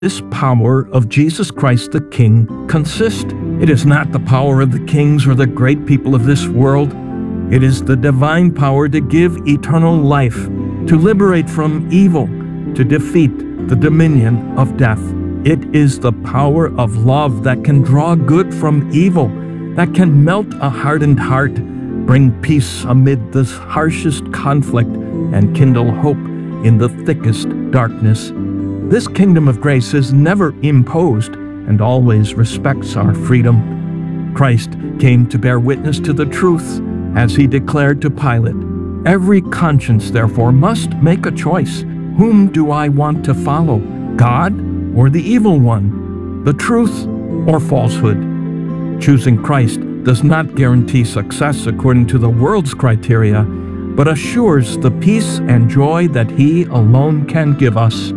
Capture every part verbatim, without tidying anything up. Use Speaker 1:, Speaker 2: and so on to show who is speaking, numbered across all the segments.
Speaker 1: this power of Jesus Christ the King consist? It is not the power of the kings or the great people of this world. It is the divine power to give eternal life, to liberate from evil, to defeat the dominion of death. It is the power of love that can draw good from evil, that can melt a hardened heart, bring peace amid the harshest conflict, and kindle hope in the thickest darkness. This kingdom of grace is never imposed and always respects our freedom. Christ came to bear witness to the truth as he declared to Pilate, "Every conscience, therefore, must make a choice. Whom do I want to follow, God or the evil one, the truth or falsehood?" Choosing Christ does not guarantee success according to the world's criteria, but assures the peace and joy that he alone can give us.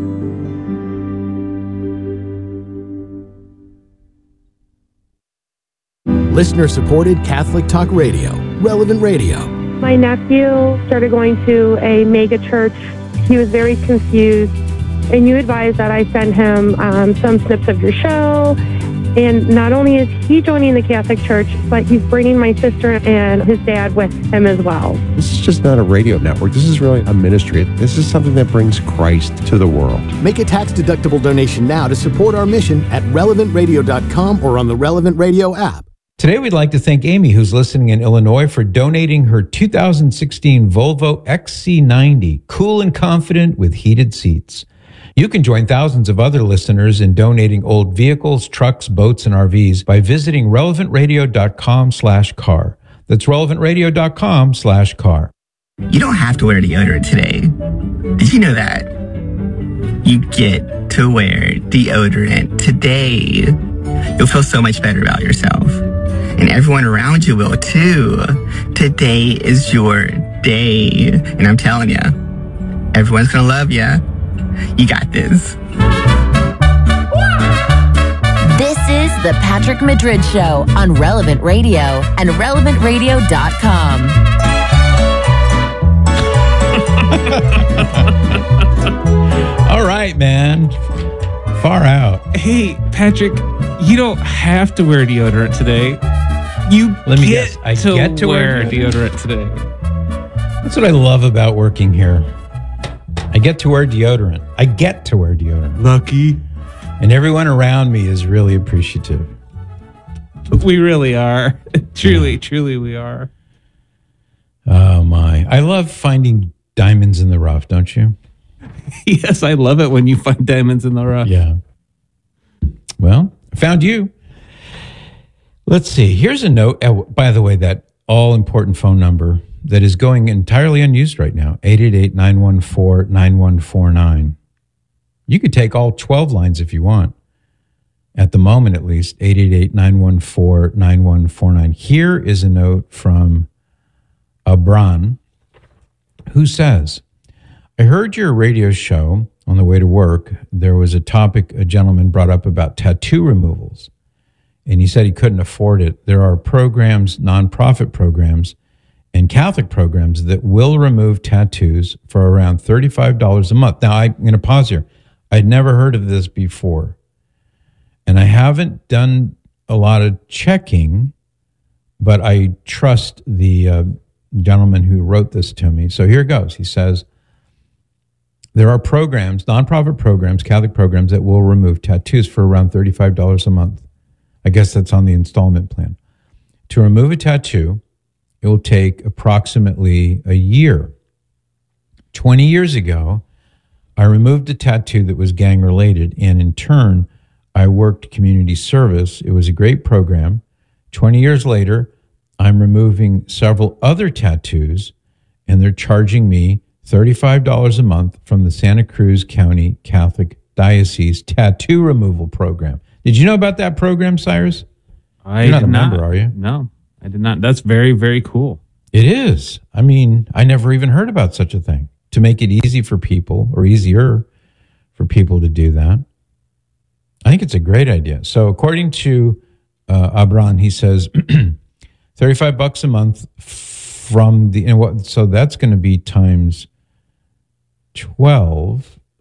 Speaker 2: Listener-supported Catholic Talk Radio, Relevant Radio.
Speaker 3: My nephew started going to a mega church. He was very confused, and you advised that I send him um, some snips of your show. And not only is he joining the Catholic Church, but he's bringing my sister and his dad with him as well.
Speaker 4: This is just not a radio network. This is really a ministry. This is something that brings Christ to the world.
Speaker 2: Make a tax-deductible donation now to support our mission at relevant radio dot com or on the Relevant Radio app.
Speaker 5: Today, we'd like to thank Amy, who's listening in Illinois, for donating her two thousand sixteen Volvo X C ninety, cool and confident with heated seats. You can join thousands of other listeners in donating old vehicles, trucks, boats, and R Vs by visiting relevant radio dot com slash car. That's relevant radio dot com slash car.
Speaker 6: You don't have to wear deodorant today. Did you know that? You get to wear deodorant today. You'll feel so much better about yourself. And everyone around you will too. Today is your day. And I'm telling you, everyone's gonna love you. You got this.
Speaker 7: This is the Patrick Madrid Show on Relevant Radio and relevant radio dot com.
Speaker 5: All right, man. Far out.
Speaker 8: Hey, Patrick, you don't have to wear deodorant today. You
Speaker 5: Let me
Speaker 8: get
Speaker 5: guess. I
Speaker 8: to
Speaker 5: get to
Speaker 8: wear,
Speaker 5: wear
Speaker 8: deodorant. deodorant today.
Speaker 5: That's what I love about working here. I get to wear deodorant. I get to wear deodorant.
Speaker 8: Lucky.
Speaker 5: And everyone around me is really appreciative.
Speaker 8: We really are. truly, yeah. truly we are.
Speaker 5: Oh, my. I love finding diamonds in the rough, don't you?
Speaker 8: Yes, I love it when you find diamonds in the rough.
Speaker 5: Yeah. Well, I found you. Let's see. Here's a note. Oh, by the way, that all-important phone number that is going entirely unused right now, eight eight eight, nine one four, nine one four nine. You could take all twelve lines if you want. At the moment, at least, eight eight eight, nine one four, nine one four nine. Here is a note from Abran, who says, I heard your radio show on the way to work. There was a topic a gentleman brought up about tattoo removals, and he said he couldn't afford it. There are programs, nonprofit programs, and Catholic programs that will remove tattoos for around thirty-five dollars a month. Now, I'm going to pause here. I'd never heard of this before, and I haven't done a lot of checking, but I trust the uh, gentleman who wrote this to me. So here it goes. He says, there are programs, nonprofit programs, Catholic programs that will remove tattoos for around thirty-five dollars a month. I guess that's on the installment plan. To remove a tattoo, it will take approximately a year. twenty years ago, I removed a tattoo that was gang-related, and in turn, I worked community service. It was a great program. twenty years later, I'm removing several other tattoos, and they're charging me thirty-five dollars a month from the Santa Cruz County Catholic Diocese Tattoo Removal Program. Did you know about that program, Cyrus?
Speaker 8: I
Speaker 5: You're not
Speaker 8: did
Speaker 5: a member,
Speaker 8: not.
Speaker 5: are you?
Speaker 8: No, I did not. That's very, very cool.
Speaker 5: It is. I mean, I never even heard about such a thing. To make it easy for people, or easier for people to do that. I think it's a great idea. So according to uh, Abran, he says thirty-five bucks a month from the, and what, so that's going to be times twelve.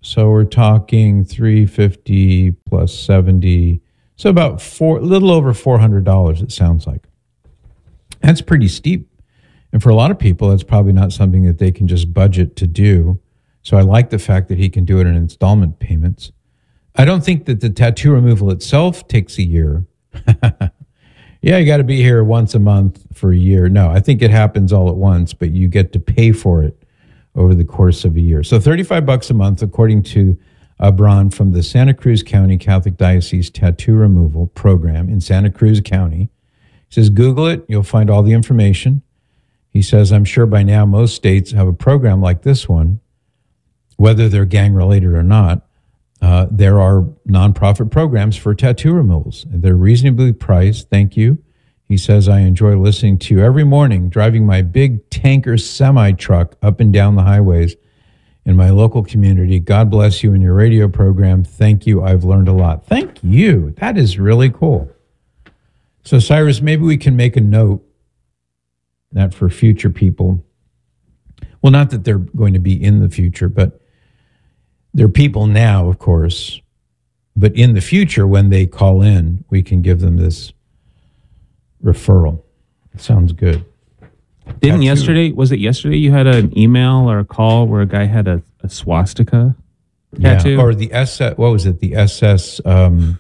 Speaker 5: So we're talking three fifty plus seventy. So about four, a little over four hundred dollars, it sounds like. That's pretty steep. And for a lot of people, that's probably not something that they can just budget to do. So I like the fact that he can do it in installment payments. I don't think that the tattoo removal itself takes a year. Yeah, you got to be here once a month for a year. No, I think it happens all at once, but you get to pay for it over the course of a year. So thirty-five bucks a month, according to Abran from the Santa Cruz County Catholic Diocese Tattoo Removal Program in Santa Cruz County. He says, Google it. You'll find all the information. He says, I'm sure by now most states have a program like this one, whether they're gang-related or not. Uh, there are nonprofit programs for tattoo removals. They're reasonably priced. Thank you. He says, I enjoy listening to you every morning, driving my big tanker semi-truck up and down the highways in my local community. God bless you and your radio program. Thank you. I've learned a lot. Thank you. That is really cool. So, Cyrus, maybe we can make a note that for future people, well, not that they're going to be in the future, but they're people now, of course, but in the future, when they call in, we can give them this referral. It sounds good.
Speaker 8: Didn't
Speaker 5: Tattoo.
Speaker 8: yesterday, was it yesterday you had an email or a call where a guy had a, a swastika tattoo?
Speaker 5: Yeah, or the S S, what was it? The S S, um,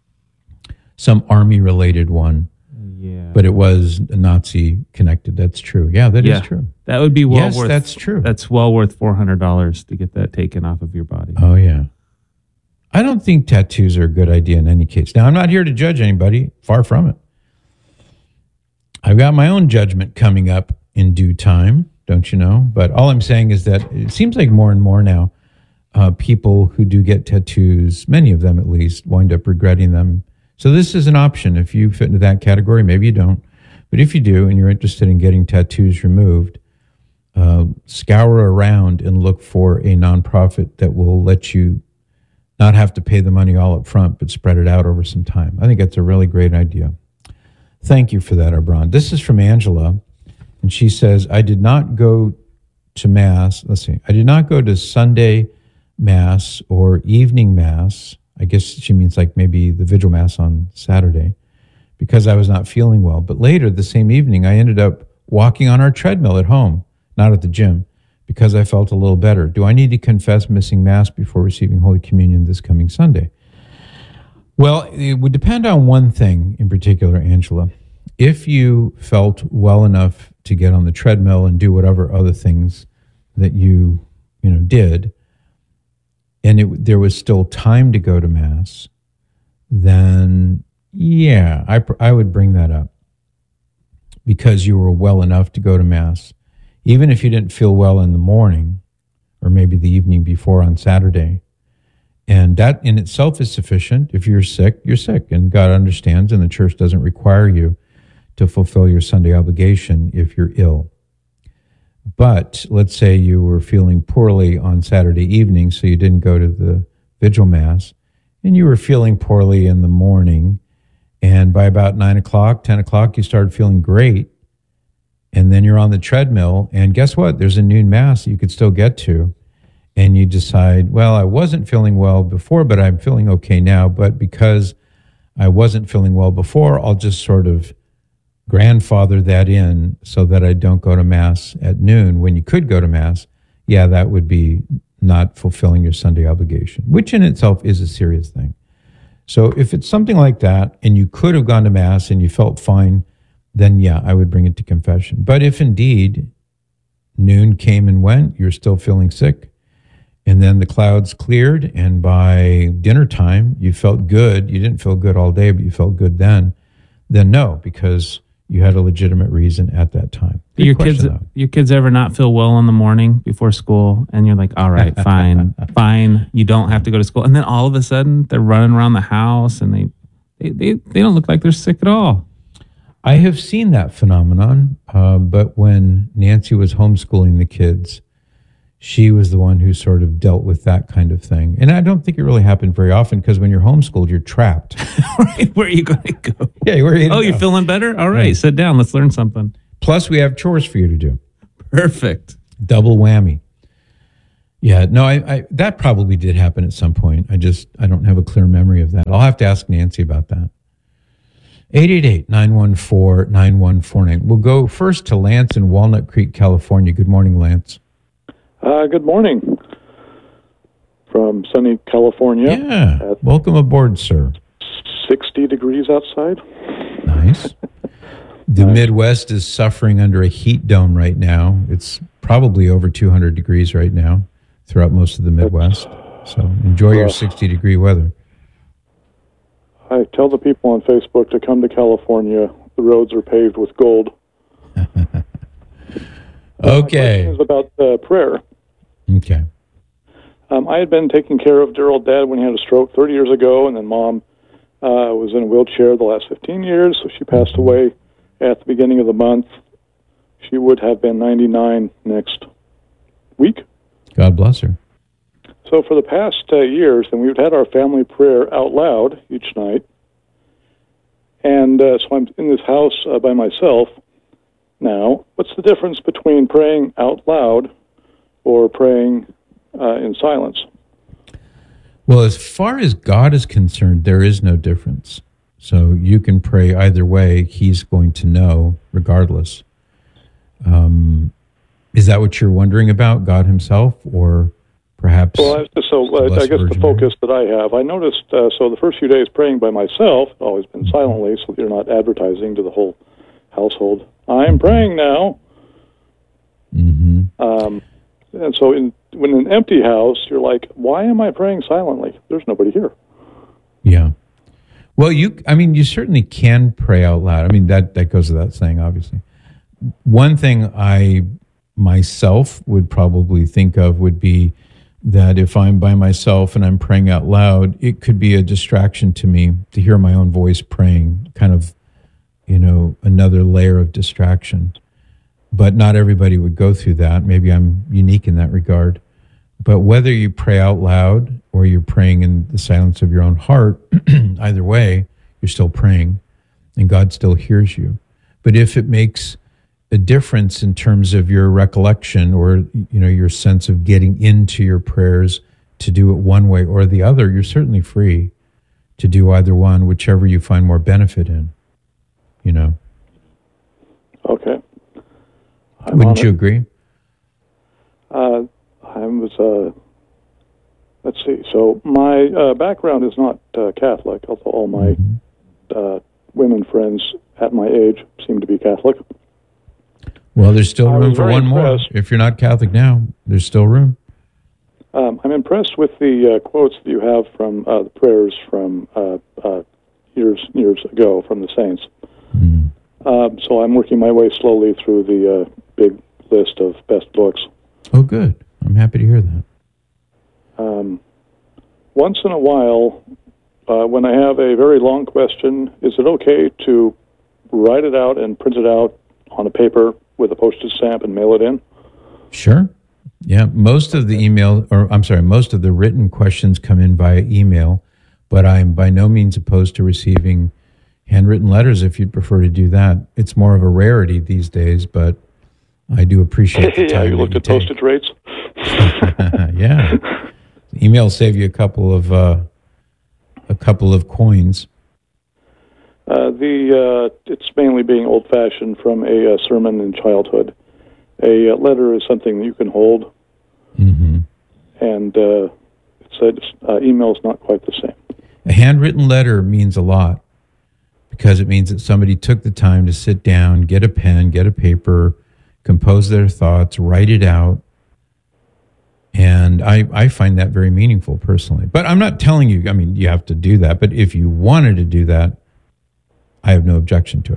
Speaker 5: some army-related one.
Speaker 8: Yeah.
Speaker 5: But it was Nazi connected. That's true. Yeah, that
Speaker 8: Yeah.
Speaker 5: is true.
Speaker 8: That would be well
Speaker 5: Yes,
Speaker 8: worth.
Speaker 5: that's true.
Speaker 8: That's well worth four hundred dollars to get that taken off of your body.
Speaker 5: Oh, yeah. I don't think tattoos are a good idea in any case. Now, I'm not here to judge anybody. Far from it. I've got my own judgment coming up in due time, don't you know? But all I'm saying is that it seems like more and more now, uh, people who do get tattoos, many of them at least, wind up regretting them. So this is an option. If you fit into that category, maybe you don't. But if you do and you're interested in getting tattoos removed, uh, scour around and look for a nonprofit that will let you not have to pay the money all up front, but spread it out over some time. I think that's a really great idea. Thank you for that, Arbron. This is from Angela, and she says, I did not go to Mass. Let's see. I did not go to Sunday Mass or evening Mass. I guess she means like maybe the Vigil Mass on Saturday, because I was not feeling well. But later, the same evening, I ended up walking on our treadmill at home, not at the gym, because I felt a little better. Do I need to confess missing Mass before receiving Holy Communion this coming Sunday? Well, it would depend on one thing in particular, Angela. If you felt well enough to get on the treadmill and do whatever other things that you, you know, did, and it, there was still time to go to Mass, then yeah, I, I would bring that up because you were well enough to go to Mass. Even if you didn't feel well in the morning or maybe the evening before on Saturday. And that in itself is sufficient. If you're sick, you're sick, and God understands, and the church doesn't require you to fulfill your Sunday obligation if you're ill. But let's say you were feeling poorly on Saturday evening, so you didn't go to the Vigil Mass, and you were feeling poorly in the morning, and by about nine o'clock, ten o'clock, you started feeling great, and then you're on the treadmill, and guess what? There's a noon Mass you could still get to, and you decide, well, I wasn't feeling well before, but I'm feeling okay now, but because I wasn't feeling well before, I'll just sort of grandfather that in so that I don't go to Mass at noon when you could go to Mass. Yeah, that would be not fulfilling your Sunday obligation, which in itself is a serious thing. So if it's something like that and you could have gone to Mass and you felt fine, then yeah, I would bring it to confession. But if indeed noon came and went, you're still feeling sick, and then the clouds cleared, and by dinner time you felt good, you didn't feel good all day, but you felt good then, then no, because you had a legitimate reason at that time.
Speaker 8: Do your kids, your kids ever not feel well in the morning before school, and you're like, all right, fine, fine, you don't have to go to school, and then all of a sudden they're running around the house and they they they, they don't look like they're sick at all?
Speaker 5: I have seen that phenomenon, uh, but when Nancy was homeschooling the kids, she was the one who sort of dealt with that kind of thing. And I don't think it really happened very often, because when you're homeschooled, you're trapped.
Speaker 8: Right, where are you going to go?
Speaker 5: Yeah, where are you
Speaker 8: Oh,
Speaker 5: go?
Speaker 8: you're feeling better? All right,
Speaker 5: Right.
Speaker 8: sit down. Let's learn something.
Speaker 5: Plus, we have chores for you to do.
Speaker 8: Perfect.
Speaker 5: Double whammy. Yeah, no, I, I that probably did happen at some point. I just I don't have a clear memory of that. I'll have to ask Nancy about that. eight eight eight, nine one four, nine one four nine. We'll go first to Lance in Walnut Creek, California. Good morning, Lance.
Speaker 9: Uh, good morning from sunny California.
Speaker 5: Yeah, welcome aboard, sir.
Speaker 9: sixty degrees outside.
Speaker 5: Nice. The nice. Midwest is suffering under a heat dome right now. It's probably over two hundred degrees right now throughout most of the Midwest. So enjoy your sixty degree weather.
Speaker 9: I tell the people on Facebook to come to California. The roads are paved with gold.
Speaker 5: Okay.
Speaker 9: It's about uh, prayer.
Speaker 5: Okay.
Speaker 9: Um, I had been taking care of dear old dad when he had a stroke thirty years ago, and then mom uh, was in a wheelchair the last fifteen years, so she passed away at the beginning of the month. She would have been ninety-nine next week.
Speaker 5: God bless her.
Speaker 9: So for the past uh, years, then we've had our family prayer out loud each night. And uh, so I'm in this house uh, by myself now. What's the difference between praying out loud or praying uh, in silence?
Speaker 5: Well, as far as God is concerned, there is no difference. So you can pray either way. He's going to know regardless. Um, is that what you're wondering about, God himself, or perhaps?
Speaker 9: Well, so uh, I guess the focus that I have, I noticed, uh, so the first few days praying by myself, always been silently, so that you're not advertising to the whole household. I'm praying now.
Speaker 5: Mm-hmm.
Speaker 9: Um, and so in, when in an empty house, you're like, why am I praying silently? There's nobody here.
Speaker 5: Yeah. Well, you, I mean, you certainly can pray out loud. I mean, that, that goes without saying, obviously. One thing I myself would probably think of would be that if I'm by myself and I'm praying out loud, it could be a distraction to me to hear my own voice praying, kind of, you know, another layer of distraction. But not everybody would go through that. Maybe I'm unique in that regard. But whether you pray out loud or you're praying in the silence of your own heart, either way, you're still praying and God still hears you. But if it makes a difference in terms of your recollection or, you know, your sense of getting into your prayers to do it one way or the other, you're certainly free to do either one, whichever you find more benefit in, you know.
Speaker 9: Okay. I'm
Speaker 5: Wouldn't you agree?
Speaker 9: Uh, I was, uh, let's see, so my uh, background is not uh, Catholic, although all my
Speaker 5: mm-hmm.
Speaker 9: uh, women friends at my age seem to be Catholic.
Speaker 5: Well, there's still
Speaker 9: I
Speaker 5: room for one
Speaker 9: impressed.
Speaker 5: more. If you're not Catholic now, there's still room.
Speaker 9: Um, I'm impressed with the uh, quotes that you have from uh, the prayers from uh, uh, years years ago from the saints.
Speaker 5: Mm.
Speaker 9: Um, so I'm working my way slowly through the uh, big list of best books.
Speaker 5: Oh, good. I'm happy to hear that.
Speaker 9: Um, once in a while, uh, when I have a very long question, is it okay to write it out and print it out on a paper with a postage stamp and mail it in?
Speaker 5: Sure. Yeah, most of the email, or I'm sorry, most of the written questions come in via email, but I'm by no means opposed to receiving handwritten letters if you'd prefer to do that. It's more of a rarity these days, but I do appreciate the time.
Speaker 9: Yeah, you looked
Speaker 5: you
Speaker 9: at postage rates?
Speaker 5: Yeah. Email save you a couple of uh, a couple of coins.
Speaker 9: Uh, the uh, it's mainly being old-fashioned from a, uh sermon in childhood. A uh, letter is something that you can hold,
Speaker 5: mm-hmm.
Speaker 9: and uh, it's, it's, uh, email is not quite the same.
Speaker 5: A handwritten letter means a lot because it means that somebody took the time to sit down, get a pen, get a paper, compose their thoughts, write it out. And I, I find that very meaningful personally. But I'm not telling you, I mean, you have to do that. But if you wanted to do that, I have no objection to it.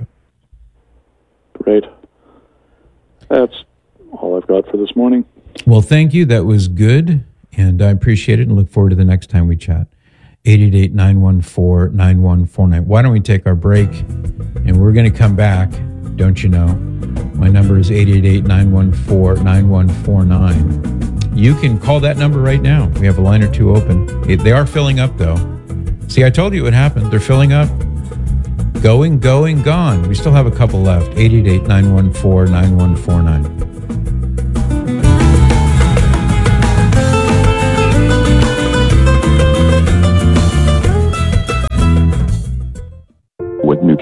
Speaker 9: Great. That's all I've got for this morning.
Speaker 5: Well, thank you. That was good. And I appreciate it and look forward to the next time we chat. eight eight eight, nine one four, nine one four nine. Why don't we take our break? And we're going to come back. Don't you know? My number is eight eight eight, nine one four, nine one four nine. You can call that number right now. We have a line or two open. They are filling up, though. See, I told you what happened. They're filling up. Going, going, gone. We still have a couple left. eight eight eight, nine one four, nine one four nine.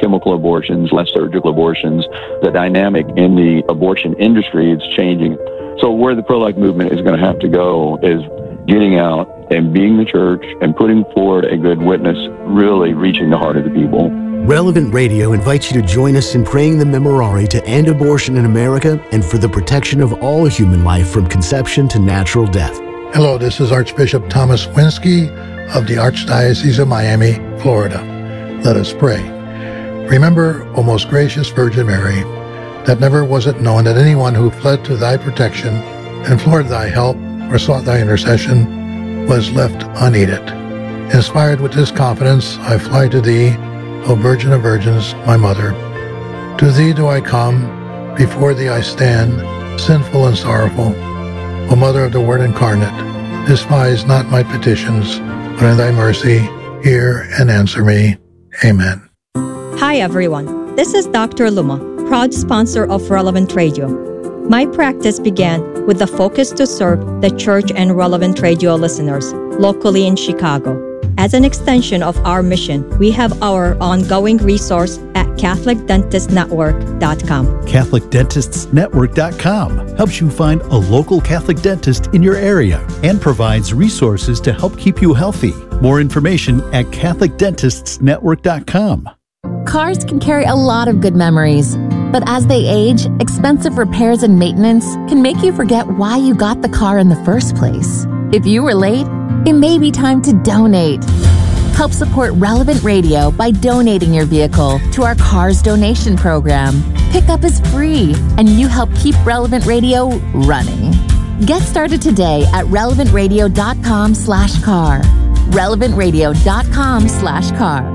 Speaker 10: chemical abortions, less surgical abortions. The dynamic in the abortion industry is changing. So where the pro-life movement is going to have to go is getting out and being the church and putting forward a good witness, really reaching the heart of the people.
Speaker 2: Relevant Radio invites you to join us in praying the Memorare to end abortion in America and for the protection of all human life from conception to natural death.
Speaker 11: Hello, this is Archbishop Thomas Winsky of the Archdiocese of Miami, Florida. Let us pray. Remember, O most gracious Virgin Mary, that never was it known that anyone who fled to thy protection, implored thy help, or sought thy intercession was left unaided. Inspired with this confidence, I fly to thee, O Virgin of Virgins, my Mother. To thee do I come, before thee I stand, sinful and sorrowful. O Mother of the Word incarnate, despise not my petitions, but in thy mercy hear and answer me. Amen.
Speaker 12: Hi everyone, this is Doctor Luma, proud sponsor of Relevant Radio. My practice began with the focus to serve the church and Relevant Radio listeners locally in Chicago. As an extension of our mission, we have our ongoing resource at Catholic Dentist Network dot com.
Speaker 13: Catholic Dentists Network dot com helps you find a local Catholic dentist in your area and provides resources to help keep you healthy. More information at Catholic Dentists Network dot com.
Speaker 7: Cars can carry a lot of good memories, but as they age, expensive repairs and maintenance can make you forget why you got the car in the first place. If you were late, it may be time to donate. Help support Relevant Radio by donating your vehicle to our Cars Donation Program. Pickup is free, and you help keep Relevant Radio running. Get started today at relevant radio dot com slash car. relevant radio dot com slash car.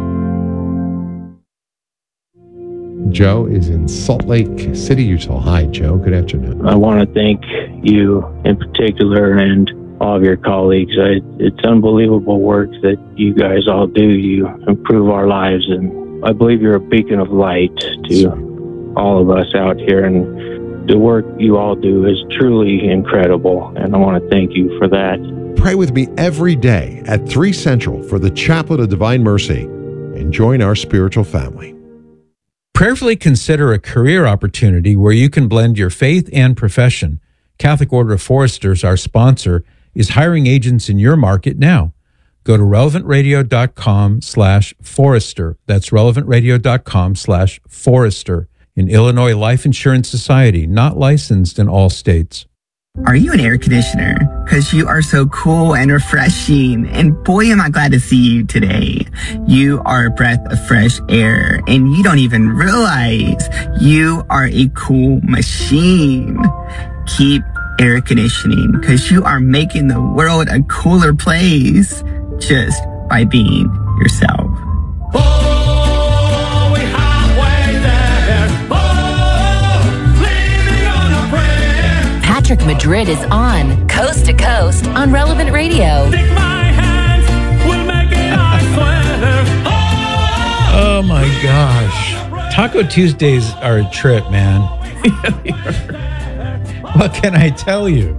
Speaker 4: Joe is in Salt Lake City, Utah. Hi, Joe. Good afternoon.
Speaker 14: I want to thank you in particular and all of your colleagues. I, it's unbelievable work that you guys all do. You improve our lives, and I believe you're a beacon of light to all of us out here. And the work you all do is truly incredible, and I want to thank you for that.
Speaker 4: Pray with me every day at three Central for the Chaplet of Divine Mercy and join our spiritual family.
Speaker 5: Prayerfully consider a career opportunity where you can blend your faith and profession. Catholic Order of Foresters, our sponsor, is hiring agents in your market now. Go to relevant radio dot com slash forester. That's relevant radio dot com slash forester. In Illinois Life Insurance Society, not licensed in all states.
Speaker 6: Are you an air conditioner? Because you are so cool and refreshing. And boy, am I glad to see you today. You are a breath of fresh air, and you don't even realize you are a cool machine. Keep air conditioning, because you are making the world a cooler place just by being yourself.
Speaker 7: Patrick Madrid is on Coast to Coast on Relevant Radio.
Speaker 5: Oh my gosh. Taco Tuesdays are a trip, man. What can I tell you?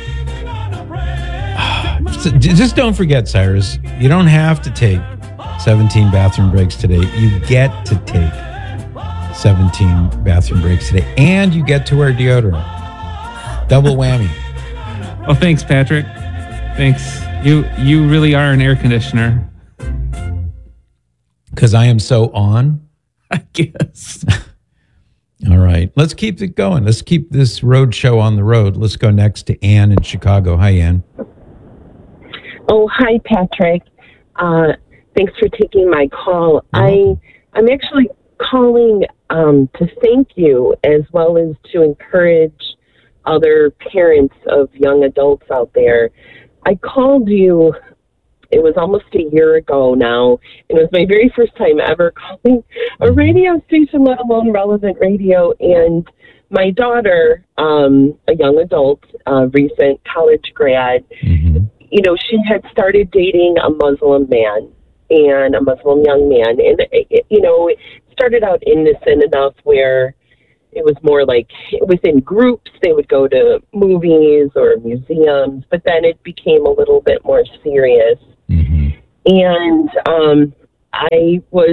Speaker 5: Just don't forget, Cyrus, you don't have to take seventeen bathroom breaks today. You get to take seventeen bathroom breaks today, and you get to wear deodorant. Double whammy.
Speaker 8: Oh, thanks, Patrick. Thanks. You you really are an air conditioner.
Speaker 5: Because I am so on?
Speaker 8: I guess.
Speaker 5: All right. Let's keep it going. Let's keep this road show on the road. Let's go next to Ann in Chicago. Hi, Ann.
Speaker 15: Oh, hi, Patrick. Uh, thanks for taking my call. I, I'm actually calling um, to thank you as well as to encourage other parents of young adults out there. I called you, it was almost a year ago now, and it was my very first time ever calling a radio station, let alone Relevant Radio. And my daughter, um, a young adult, uh, recent college grad, mm-hmm. you know, she had started dating a Muslim man and a Muslim young man. And, it, you know, it started out innocent enough where it was more like within groups, they would go to movies or museums, but then it became a little bit more serious. Mm-hmm. And um, I was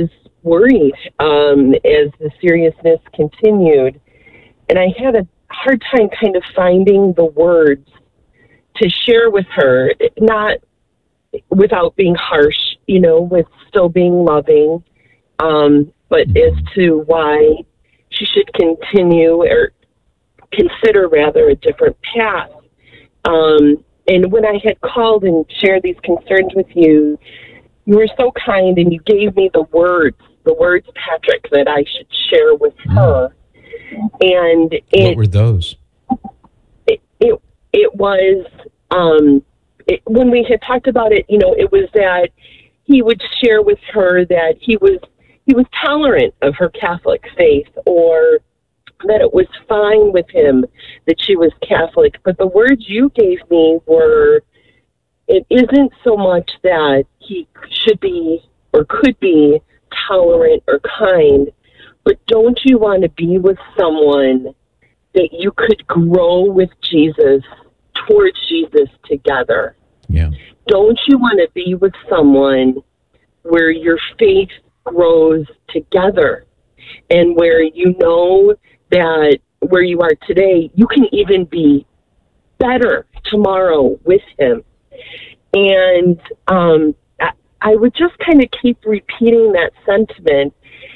Speaker 15: worried um, as the seriousness continued. And I had a hard time kind of finding the words to share with her, not without being harsh, you know, with still being loving, um, but as to why she should continue or consider rather a different path. Um, and when I had called and shared these concerns with you, you were so kind and you gave me the words, the words, Patrick, that I should share with her. And it,
Speaker 5: what were those?
Speaker 15: It, it, it was, um, it, when we had talked about it, you know, it was that he would share with her that he was, he was tolerant of her Catholic faith, or that it was fine with him that she was Catholic. But the words you gave me were, it isn't so much that he should be or could be tolerant or kind, but don't you want to be with someone that you could grow with Jesus, towards Jesus together?
Speaker 5: Yeah.
Speaker 15: Don't you want to be with someone where your faith grows together, and where you know that where you are today, you can even be better tomorrow with him? And um, I, I would just kind of keep repeating that sentiment.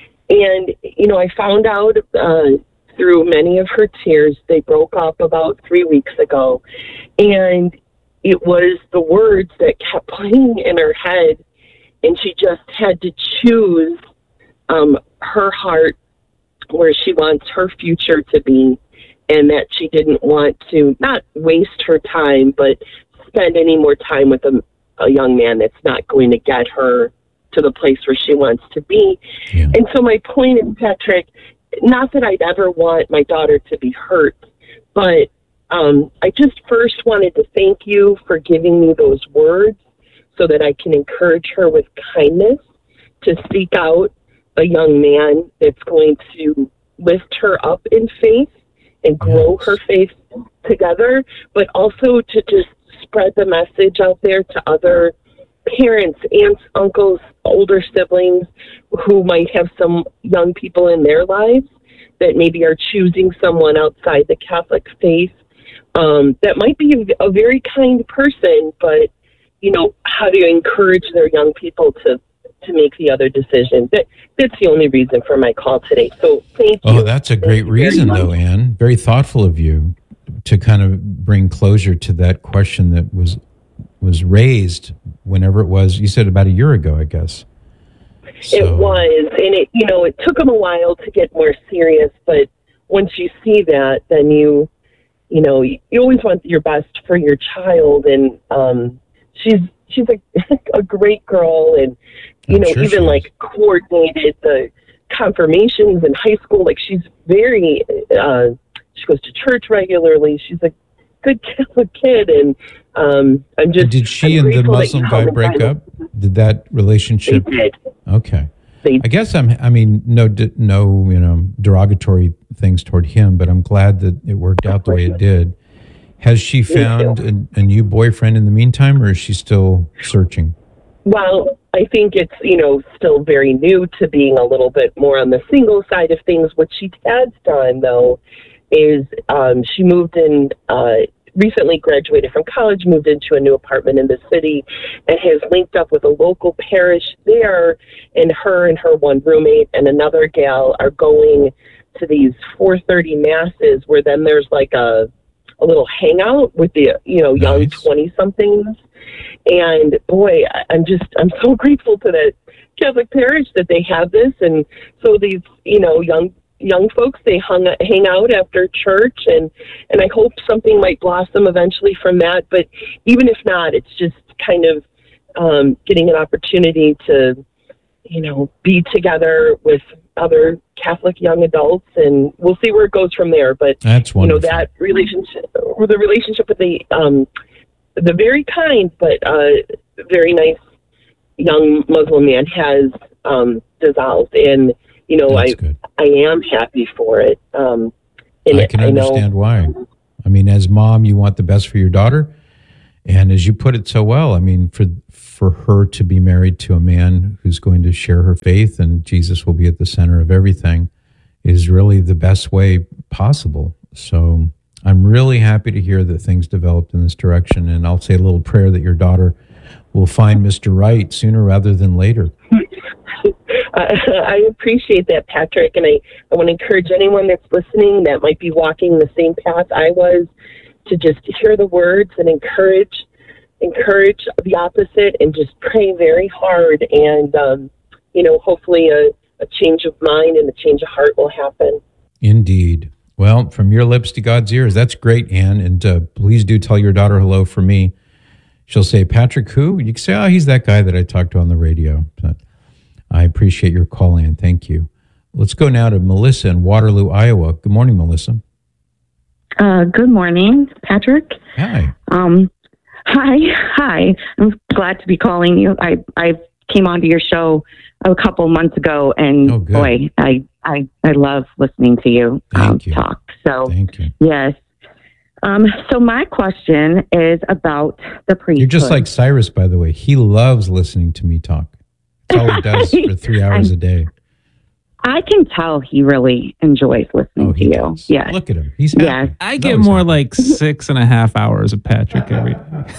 Speaker 15: And, you know, I found out uh, through many of her tears, they broke up about three weeks ago. And it was the words that kept playing in her head. And she just had to choose um, her heart, where she wants her future to be, and that she didn't want to not waste her time, but spend any more time with a, a young man that's not going to get her to the place where she wants to be. Yeah. And so my point is, Patrick, not that I'd ever want my daughter to be hurt, but um, I just first wanted to thank you for giving me those words so that I can encourage her with kindness to seek out a young man that's going to lift her up in faith and grow yes. her faith together, but also to just spread the message out there to other parents, aunts, uncles, older siblings who might have some young people in their lives that maybe are choosing someone outside the Catholic faith um, that might be a, a very kind person, but, you know, how do you encourage their young people to to make the other decision? That that's the only reason for my call today. So thank you.
Speaker 5: Oh, that's a great reason, though, Ann. Very thoughtful of you to kind of bring closure to that question that was was raised whenever it was. You said about a year ago, I guess. So.
Speaker 15: It was, and it you know it took them a while to get more serious. But once you see that, then you you know you, you always want your best for your child, and um, she's. She's a, a great girl, and, you I'm know, sure even like coordinated the confirmations in high school. Like, she's very, uh, she goes to church regularly. She's a good Catholic kid, and um, I'm just.
Speaker 5: Did she
Speaker 15: I'm
Speaker 5: and the Muslim guy break up? Did that relationship?
Speaker 15: They did.
Speaker 5: Okay.
Speaker 15: They
Speaker 5: I guess I'm, I mean, no, no, you know, derogatory things toward him, but I'm glad that it worked out the way it did. Has she found a, a new boyfriend in the meantime, or is she still searching?
Speaker 15: Well, I think it's, you know, still very new to being a little bit more on the single side of things. What she has done, though, is um, she moved in, uh, recently graduated from college, moved into a new apartment in the city, and has linked up with a local parish there. And her and her one roommate and another gal are going to these four thirty masses, where then there's like a a little hangout with the, you know, young twenty-somethings. And boy, I'm just, I'm so grateful to that Catholic parish that they have this. And so these, you know, young young folks, they hung, hang out after church, and, and I hope something might blossom eventually from that. But even if not, it's just kind of um, getting an opportunity to, you know, be together with other Catholic young adults, and we'll see where it goes from there. But
Speaker 5: that's wonderful.
Speaker 15: You know, that relationship, or the relationship with the um, the very kind but uh, very nice young Muslim man has um, dissolved, and you know, that's I good. I am happy for it. Um, and
Speaker 5: I can
Speaker 15: I
Speaker 5: understand
Speaker 15: know,
Speaker 5: why. I mean, as mom, you want the best for your daughter, and as you put it so well, I mean, for for her to be married to a man who's going to share her faith and Jesus will be at the center of everything is really the best way possible. So I'm really happy to hear that things developed in this direction. And I'll say a little prayer that your daughter will find Mister Right sooner rather than later.
Speaker 15: Uh, I appreciate that, Patrick, and I, I want to encourage anyone that's listening that might be walking the same path I was to just hear the words and encourage encourage the opposite and just pray very hard, and um, you know, hopefully a, a change of mind and a change of heart will happen.
Speaker 5: Indeed. Well, from your lips to God's ears, that's great, Ann, and uh, please do tell your daughter hello for me. She'll say, Patrick who? You can say, oh, he's that guy that I talked to on the radio. But I appreciate your call, Ann. Thank you. Let's go now to Melissa in Waterloo, Iowa. Good morning, Melissa.
Speaker 16: Uh, good morning, Patrick.
Speaker 5: Hi.
Speaker 16: Um, hi. Hi. I'm glad to be calling you. I, I came onto your show a couple months ago, and
Speaker 5: oh, good.
Speaker 16: boy, I, I, I love listening to you, um,
Speaker 5: you.
Speaker 16: talk. So,
Speaker 5: Thank you.
Speaker 16: Yes. Um, so my question is about the priesthood.
Speaker 5: You're just like Cyrus, by the way. He loves listening to me talk. That's all he does for three hours a day.
Speaker 16: I can tell he really enjoys listening
Speaker 5: oh,
Speaker 16: to you.
Speaker 5: Does.
Speaker 16: Yes.
Speaker 5: Look at him. He's happy.
Speaker 16: Yes.
Speaker 8: I get more happy. Like six and a half hours of Patrick every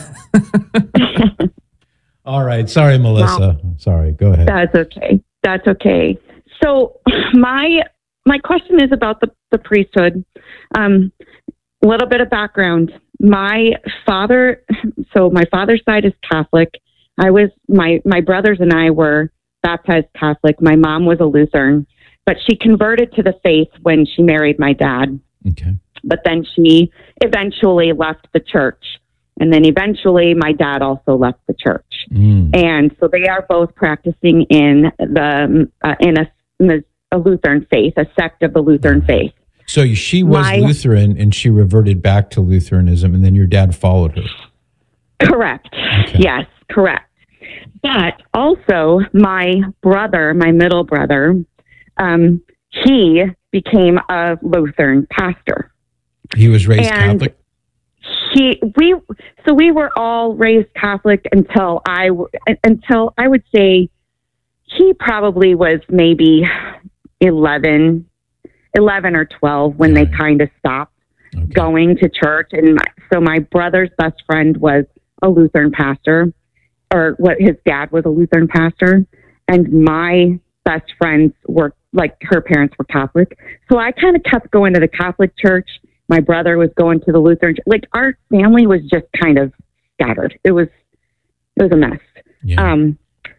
Speaker 8: day.
Speaker 5: All right. Sorry, Melissa. Well, Sorry. Go ahead.
Speaker 16: That's okay. That's okay. So my my question is about the, the priesthood. Um, a little bit of background. My father, so my father's side is Catholic. I was, my, my brothers and I were baptized Catholic. My mom was a Lutheran, but she converted to the faith when she married my dad.
Speaker 5: Okay.
Speaker 16: But then she eventually left the church. And then eventually my dad also left the church. Mm. And so they are both practicing in the, uh, in a, in a Lutheran faith, a sect of the Lutheran faith.
Speaker 5: So she was my, Lutheran and she reverted back to Lutheranism, and then your dad followed her.
Speaker 16: Correct. Okay. Yes, correct. But also my brother, my middle brother, um, he became a Lutheran pastor.
Speaker 5: He was raised
Speaker 16: and
Speaker 5: Catholic?
Speaker 16: He, we, so we were all raised Catholic until I, until I would say he probably was maybe eleven, eleven or twelve when right. they kind of stopped okay. going to church. And my, so my brother's best friend was a Lutheran pastor, or what his dad was a Lutheran pastor. And my best friends were like, her parents were Catholic. So I kind of kept going to the Catholic church. My brother was going to the Lutheran, like our family was just kind of scattered. It was, it was a mess. Yeah. Um,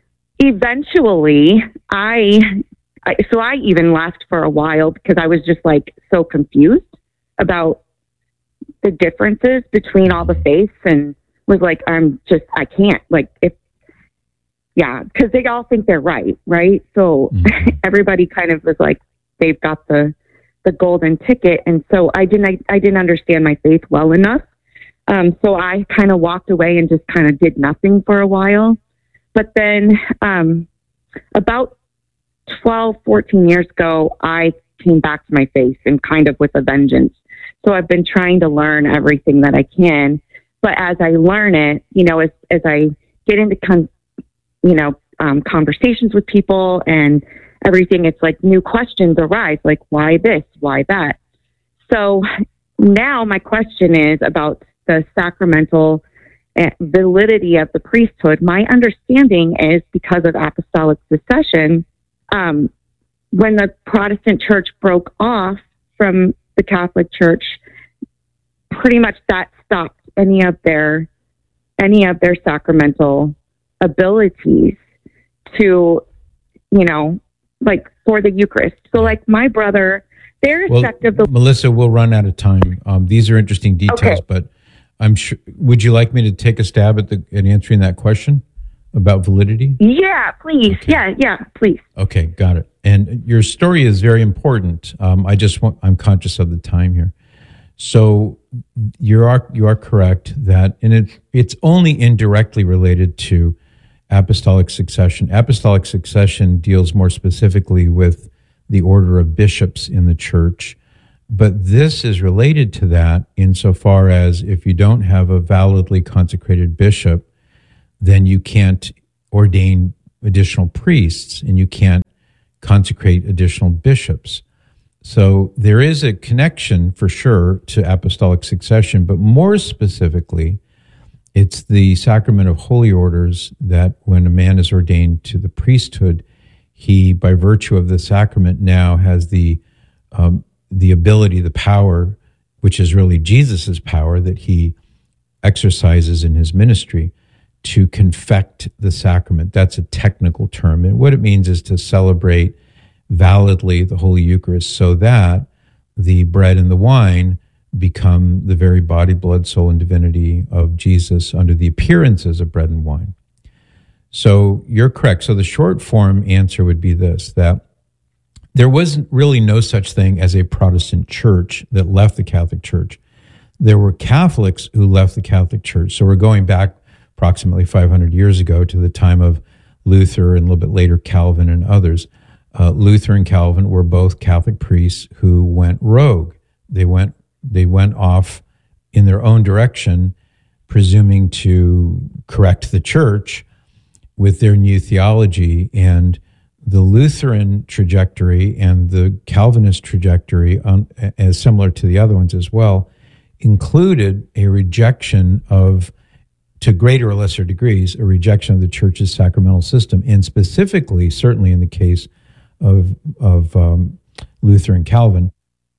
Speaker 16: eventually I, I, so I even left for a while because I was just like so confused about the differences between all the faiths, and was like, I'm just, I can't, like, if, yeah, because they all think they're right, right? So mm-hmm. everybody kind of was like, they've got the, the golden ticket. And so I didn't, I, I didn't understand my faith well enough. Um, so I kind of walked away and just kind of did nothing for a while. But then um, about twelve, fourteen years ago, I came back to my faith, and kind of with a vengeance. So I've been trying to learn everything that I can. But as I learn it, you know, as, as I get into, con- you know, um, conversations with people and everything, it's like new questions arise, like why this, why that? So now my question is about the sacramental validity of the priesthood. My understanding is because of apostolic succession, um, when the Protestant church broke off from the Catholic church, pretty much that stopped any of their any of their sacramental abilities to, you know, like for the Eucharist. So like my brother, their
Speaker 5: well,
Speaker 16: sect of the
Speaker 5: Melissa, we'll run out of time. Um, these are interesting details, okay. but I'm sure. Would you like me to take a stab at the at answering that question about validity?
Speaker 16: Yeah, please. Okay. Yeah, yeah, please.
Speaker 5: Okay, got it. And your story is very important. Um, I just want. I'm conscious of the time here. So you are you are correct that, and it it's only indirectly related to apostolic succession. Apostolic succession deals more specifically with the order of bishops in the church. But this is related to that insofar as if you don't have a validly consecrated bishop, then you can't ordain additional priests and you can't consecrate additional bishops. So there is a connection for sure to apostolic succession, but more specifically, it's the sacrament of holy orders that when a man is ordained to the priesthood, he, by virtue of the sacrament, now has the um, the ability, the power, which is really Jesus's power that he exercises in his ministry, to confect the sacrament. That's a technical term. And what it means is to celebrate validly the Holy Eucharist so that the bread and the wine become the very body, blood, soul, and divinity of Jesus under the appearances of bread and wine. So you're correct. So the short form answer would be this, that there wasn't really no such thing as a Protestant church that left the Catholic Church. There were Catholics who left the Catholic Church. So we're going back approximately five hundred years ago to the time of Luther and a little bit later Calvin and others. Uh, Luther and Calvin were both Catholic priests who went rogue. They went they went off in their own direction, presuming to correct the church with their new theology. And the Lutheran trajectory and the Calvinist trajectory, um, as similar to the other ones as well, included a rejection of, to greater or lesser degrees, a rejection of the church's sacramental system, and specifically, certainly in the case of of um, Luther and Calvin,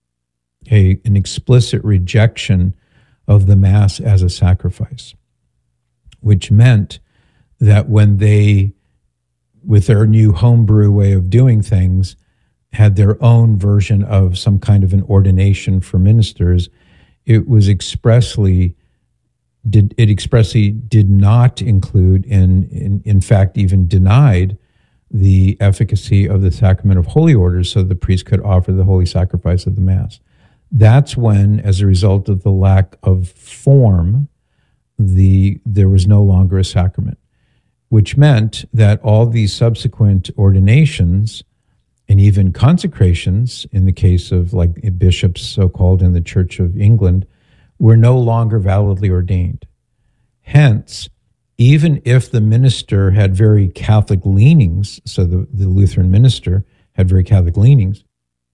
Speaker 5: a an explicit rejection of the Mass as a sacrifice, which meant that when they, with their new homebrew way of doing things, had their own version of some kind of an ordination for ministers, it was expressly did it expressly did not include and in, in fact even denied the efficacy of the sacrament of holy orders so the priest could offer the holy sacrifice of the Mass. That's when, as a result of the lack of form, the there was no longer a sacrament, which meant that all these subsequent ordinations and even consecrations, in the case of like bishops, so-called in the Church of England, were no longer validly ordained. Hence, even if the minister had very Catholic leanings, so the, the Lutheran minister had very Catholic leanings,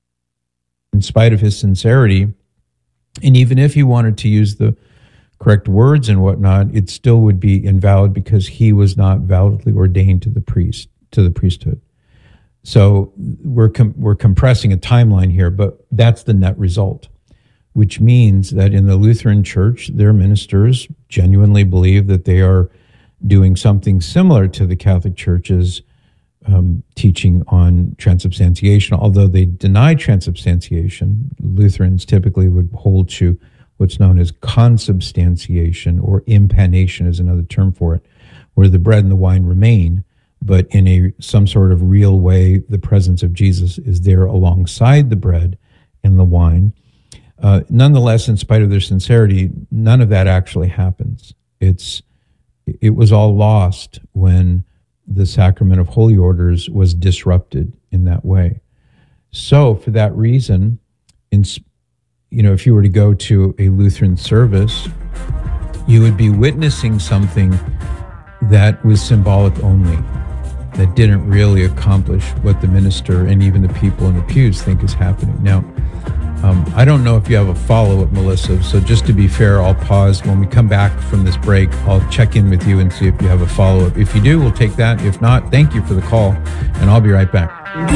Speaker 5: in spite of his sincerity, and even if he wanted to use the correct words and whatnot, it still would be invalid because he was not validly ordained to the priest, to the priesthood. So we're com- we're compressing a timeline here, but that's the net result, which means that in the Lutheran Church, their ministers genuinely believe that they are doing something similar to the Catholic Church's um, teaching on transubstantiation. Although they deny transubstantiation, Lutherans typically would hold to what's known as consubstantiation, or impanation is another term for it, where the bread and the wine remain, but in a some sort of real way, the presence of Jesus is there alongside the bread and the wine. Uh, nonetheless, in spite of their sincerity, none of that actually happens. It's it was all lost when the sacrament of holy orders was disrupted in that way. So, for that reason, in you know, if you were to go to a Lutheran service, you would be witnessing something that was symbolic only, that didn't really accomplish what the minister and even the people in the pews think is happening. Now, um, I don't know if you have a follow-up, Melissa, so just to be fair, I'll pause. When we come back from this break, I'll check in with you and see if you have a follow-up. If you do, we'll take that. If not, thank you for the call, and I'll be right back.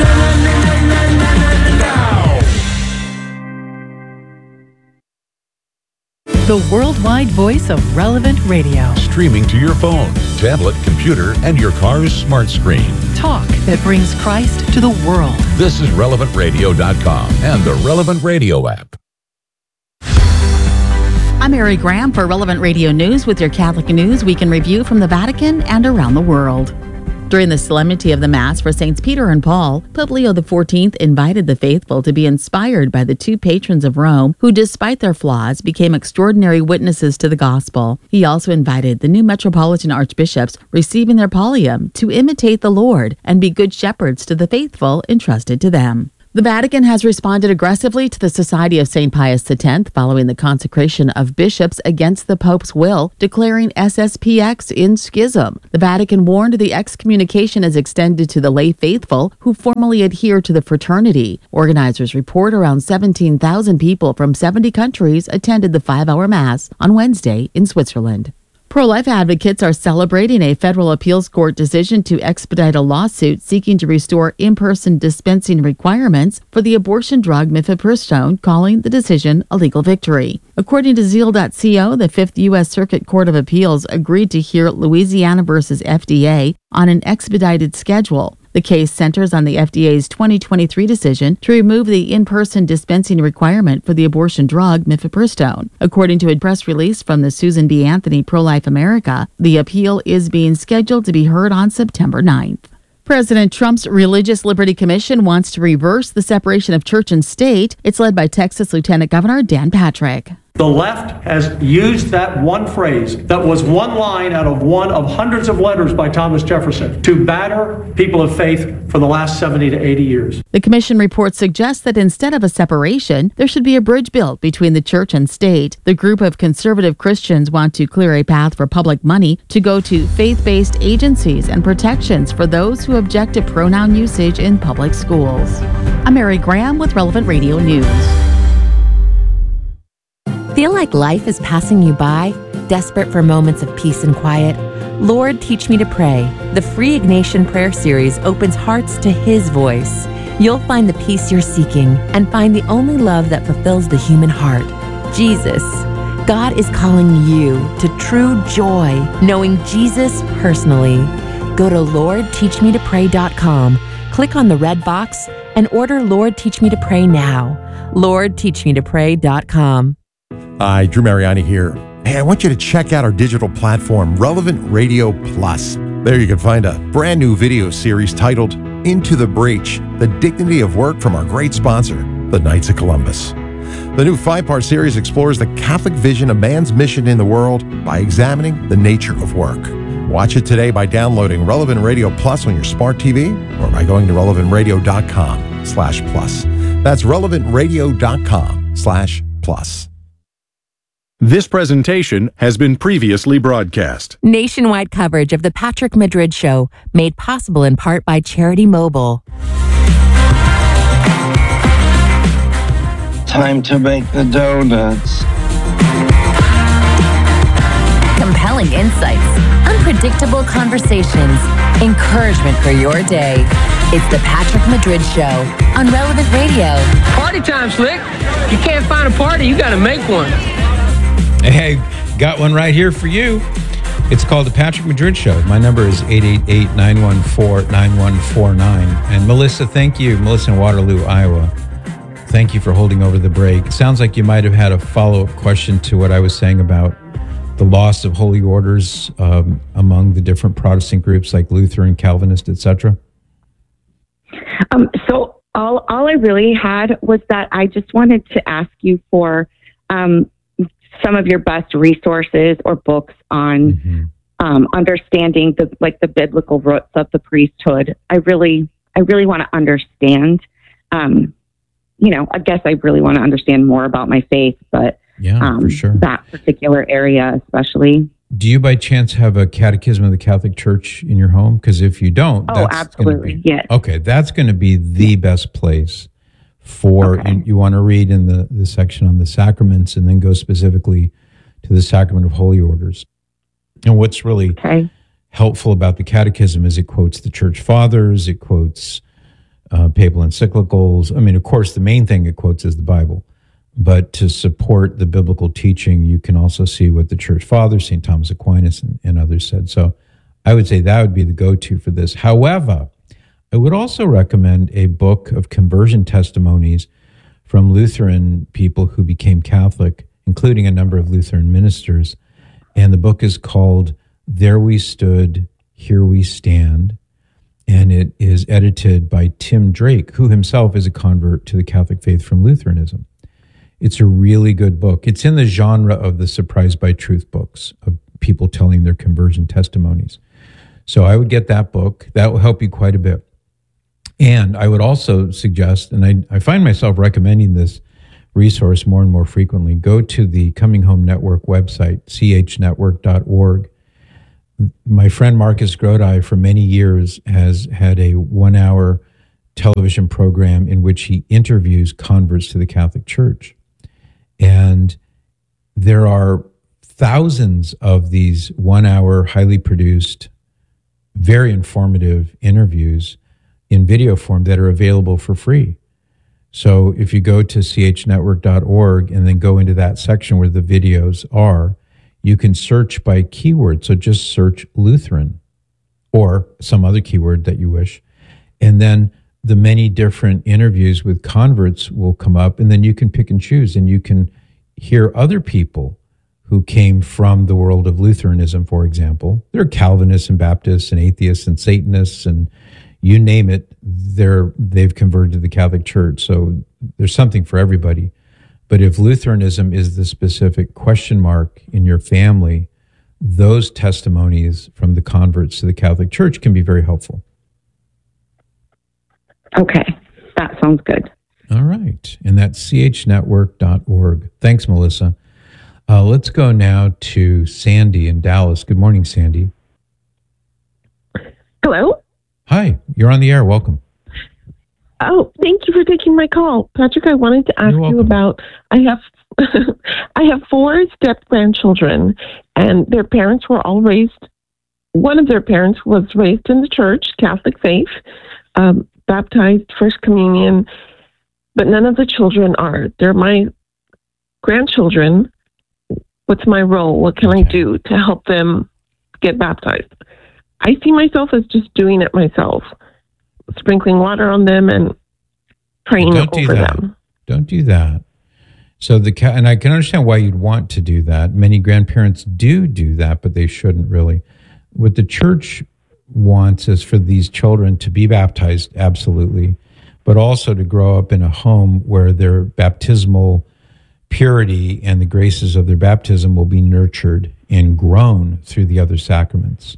Speaker 17: The worldwide voice of Relevant Radio.
Speaker 18: Streaming to your phone, tablet, computer, and your car's smart screen.
Speaker 17: Talk that brings Christ to the world.
Speaker 18: This is relevant radio dot com and the Relevant Radio app.
Speaker 7: I'm Mary Graham for Relevant Radio News with your Catholic News Week in Review from the Vatican and around the world. During the solemnity of the Mass for Saints Peter and Paul, Pope Leo the fourteenth invited the faithful to be inspired by the two patrons of Rome who, despite their flaws, became extraordinary witnesses to the gospel. He also invited the new metropolitan archbishops receiving their pallium to imitate the Lord and be good shepherds to the faithful entrusted to them.
Speaker 19: The Vatican has responded aggressively to the Society of Saint Pius X following the consecration of bishops against the Pope's will, declaring S S P X in schism. The Vatican warned the excommunication is extended to the lay faithful who formally adhere to the fraternity. Organizers report around seventeen thousand people from seventy countries attended the five-hour Mass on Wednesday in Switzerland. Pro-life advocates are celebrating a federal appeals court decision to expedite a lawsuit seeking to restore in-person dispensing requirements for the abortion drug mifepristone, calling the decision a legal victory. According to zeal dot co, the Fifth U S Circuit Court of Appeals agreed to hear Louisiana versus F D A on an expedited schedule. The case centers on the F D A's twenty twenty-three decision to remove the in-person dispensing requirement for the abortion drug mifepristone. According to a press release from the Susan B. Anthony Pro-Life America, the appeal is being scheduled to be heard on September ninth. President Trump's Religious Liberty Commission wants to reverse the separation of church and state. It's led by Texas Lieutenant Governor Dan Patrick.
Speaker 20: The left has used that one phrase that was one line out of one of hundreds of letters by Thomas Jefferson to batter people of faith for the last seventy to eighty years.
Speaker 19: The commission report suggests that instead of a separation, there should be a bridge built between the church and state. The group of conservative Christians want to clear a path for public money to go to faith-based agencies and protections for those who object to pronoun usage in public schools. I'm Mary Graham with Relevant Radio News.
Speaker 21: Feel like life is passing you by? Desperate for moments of peace and quiet? Lord, Teach Me to Pray. The free Ignatian Prayer Series opens hearts to His voice. You'll find the peace you're seeking and find the only love that fulfills the human heart, Jesus. God is calling you to true joy, knowing Jesus personally. Go to lord teach me to pray dot com, click on the red box, and order Lord, Teach Me to Pray now. lord teach me to pray dot com.
Speaker 22: Hi, Drew Mariani here. Hey, I want you to check out our digital platform, Relevant Radio Plus. There you can find a brand new video series titled Into the Breach, The Dignity of Work from our great sponsor, the Knights of Columbus. The new five-part series explores the Catholic vision of man's mission in the world by examining the nature of work. Watch it today by downloading Relevant Radio Plus on your smart T V or by going to relevant radio dot com slash plus. That's relevant radio dot com slash plus.
Speaker 23: This presentation has been previously broadcast.
Speaker 21: Nationwide coverage of the Patrick Madrid Show, made possible in part by Charity Mobile.
Speaker 24: Time to make the donuts.
Speaker 7: Compelling insights, unpredictable conversations, encouragement for your day. It's the Patrick Madrid Show on Relevant Radio.
Speaker 25: Party time, Slick. If you can't find a party, you got to make one.
Speaker 5: Hey, got one right here for you. It's called The Patrick Madrid Show. My number is eight eight eight, nine one four, nine one four nine. And Melissa, thank you. Melissa in Waterloo, Iowa. Thank you for holding over the break. It sounds like you might have had a follow-up question to what I was saying about the loss of holy orders um, among the different Protestant groups like Lutheran, Calvinist, et cetera.
Speaker 16: Um, so all, all I really had was that I just wanted to ask you for um, some of your best resources or books on mm-hmm. um, understanding the like the biblical roots of the priesthood. I really, I really want to understand. Um, you know, I guess I really want to understand more about my faith, but
Speaker 5: yeah,
Speaker 16: um,
Speaker 5: for sure.
Speaker 16: that particular area, especially.
Speaker 5: Do you by chance have a catechism of the Catholic Church in your home? Because if you don't,
Speaker 16: oh,
Speaker 5: that's
Speaker 16: absolutely,
Speaker 5: be,
Speaker 16: yes.
Speaker 5: Okay, that's going to be the best place for,
Speaker 16: okay.
Speaker 5: you, you want to read in the, the section on the sacraments and then go specifically to the sacrament of holy orders. And what's really
Speaker 16: okay.
Speaker 5: helpful about the catechism is it quotes the church fathers, it quotes uh, papal encyclicals. I mean, of course, the main thing it quotes is the Bible. But to support the biblical teaching, you can also see what the church fathers, Saint Thomas Aquinas and, and others said. So I would say that would be the go-to for this. However, I would also recommend a book of conversion testimonies from Lutheran people who became Catholic, including a number of Lutheran ministers. And the book is called There We Stood, Here We Stand. And it is edited by Tim Drake, who himself is a convert to the Catholic faith from Lutheranism. It's a really good book. It's in the genre of the Surprised by Truth books, of people telling their conversion testimonies. So I would get that book. That will help you quite a bit. And I would also suggest, and I, I find myself recommending this resource more and more frequently, go to the Coming Home Network website, c h network dot org. My friend Marcus Grodi for many years has had a one-hour television program in which he interviews converts to the Catholic Church. And there are thousands of these one-hour, highly produced, very informative interviews in video form that are available for free. So if you go to c h network dot org and then go into that section where the videos are, you can search by keyword. So just search Lutheran or some other keyword that you wish. And then the many different interviews with converts will come up, and then you can pick and choose, and you can hear other people who came from the world of Lutheranism, for example. There are Calvinists and Baptists and atheists and Satanists and you name it, they're, they've converted to the Catholic Church. So there's something for everybody. But if Lutheranism is the specific question mark in your family, those testimonies from the converts to the Catholic Church can be very helpful.
Speaker 16: Okay, that sounds good.
Speaker 5: All right. And that's c h network dot org. Thanks, Melissa. Uh, let's go now to Sandy in Dallas. Good morning, Sandy.
Speaker 1: Hello?
Speaker 5: Hi, you're on the air. Welcome.
Speaker 1: Oh, thank you for taking my call. Patrick, I wanted to ask you about, I have I have four step grandchildren, and their parents were all raised, one of their parents was raised in the church, Catholic faith, um, baptized, First Communion, but none of the children are. They're my grandchildren. What's my role? What can I do to help them get baptized? I see myself as just doing it myself, sprinkling water on them and praying
Speaker 5: Don't do
Speaker 1: over
Speaker 5: that.
Speaker 1: them.
Speaker 5: Don't do that. So the ca- and I can understand why you'd want to do that. Many grandparents do do that, but they shouldn't really. What the church wants is for these children to be baptized, absolutely, but also to grow up in a home where their baptismal purity and the graces of their baptism will be nurtured and grown through the other sacraments.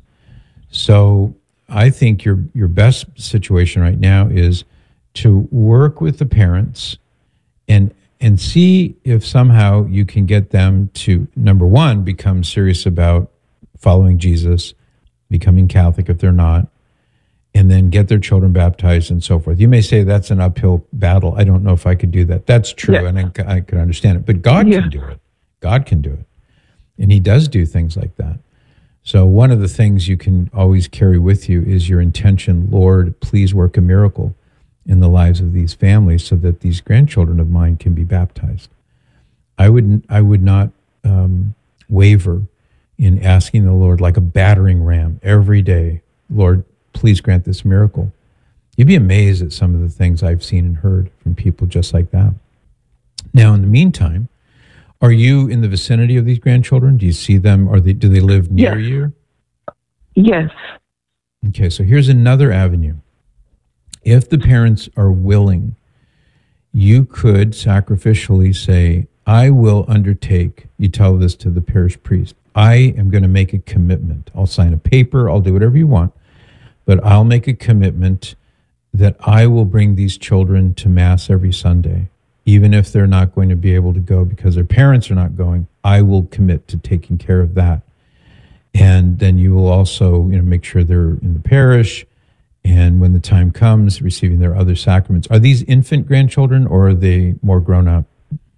Speaker 5: So I think your your best situation right now is to work with the parents and and see if somehow you can get them to, number one, become serious about following Jesus, becoming Catholic if they're not, and then get their children baptized and so forth. You may say that's an uphill battle. I don't know if I could do that. That's true, yeah. and I, I can understand it. But God yeah. can do it. God can do it. And he does do things like that. So one of the things you can always carry with you is your intention, Lord, please work a miracle in the lives of these families so that these grandchildren of mine can be baptized. I would, I would not um, waver in asking the Lord like a battering ram every day, Lord, please grant this miracle. You'd be amazed at some of the things I've seen and heard from people just like that. Now, in the meantime, are you in the vicinity of these grandchildren? Do you see them? Or they, do they live near
Speaker 1: yes.
Speaker 5: you?
Speaker 1: Yes.
Speaker 5: Okay, so here's another avenue. If the parents are willing, you could sacrificially say, I will undertake, you tell this to the parish priest, I am going to make a commitment. I'll sign a paper, I'll do whatever you want, but I'll make a commitment that I will bring these children to Mass every Sunday. Even if they're not going to be able to go because their parents are not going, I will commit to taking care of that. And then you will also, you know, make sure they're in the parish, and when the time comes, receiving their other sacraments. Are these infant grandchildren or are they more grown up?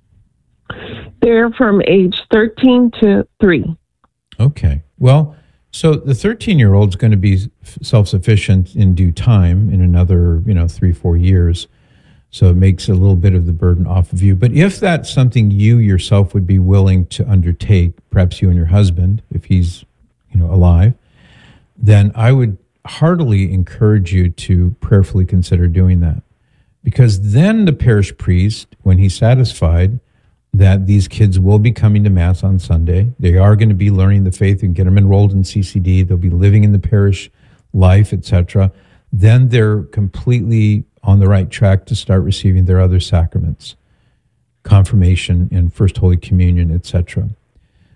Speaker 1: They're from age thirteen to three.
Speaker 5: Okay. Well, so the thirteen-year-old is going to be self-sufficient in due time in another, you know, three, four years. So it makes a little bit of the burden off of you. But if that's something you yourself would be willing to undertake, perhaps you and your husband, if he's, you know, alive, then I would heartily encourage you to prayerfully consider doing that. Because then the parish priest, when he's satisfied that these kids will be coming to Mass on Sunday, they are going to be learning the faith and get them enrolled in C C D, they'll be living in the parish life, et cetera, then they're completely on the right track to start receiving their other sacraments, confirmation and First Holy Communion, et cetera.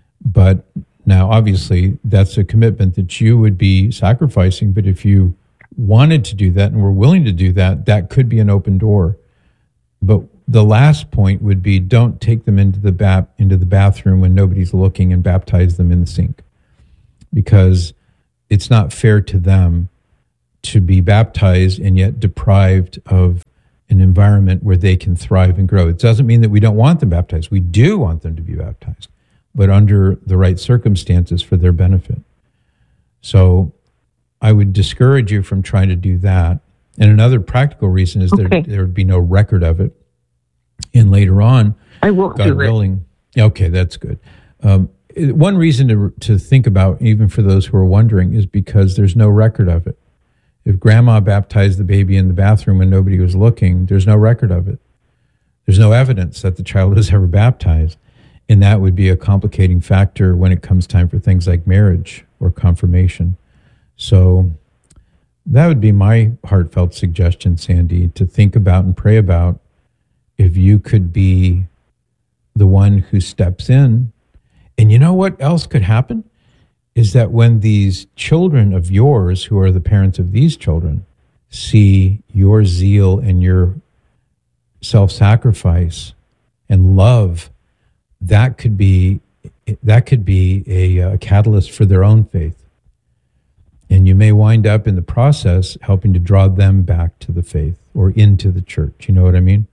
Speaker 5: But now, obviously, that's a commitment that you would be sacrificing. But if you wanted to do that and were willing to do that, that could be an open door. But the last point would be, don't take them into the ba- into the bathroom when nobody's looking and baptize them in the sink, because it's not fair to them to be baptized and yet deprived of an environment where they can thrive and grow. It doesn't mean that we don't want them baptized. We do want them to be baptized, but under the right circumstances for their benefit. So I would discourage you from trying to do that. And another practical reason is okay. there there would be no record of it. And later on,
Speaker 1: I won't
Speaker 5: God
Speaker 1: do
Speaker 5: willing. It. Okay, that's good. Um, one reason to to think about, even for those who are wondering, is because there's no record of it. If grandma baptized the baby in the bathroom when nobody was looking, there's no record of it. There's no evidence that the child was ever baptized. And that would be a complicating factor when it comes time for things like marriage or confirmation. So that would be my heartfelt suggestion, Sandy, to think about and pray about if you could be the one who steps in. And you know what else could happen? Is that when these children of yours, who are the parents of these children, see your zeal and your self-sacrifice and love, that could be that could be a, a catalyst for their own faith. And you may wind up in the process helping to draw them back to the faith or into the church. You know what I mean?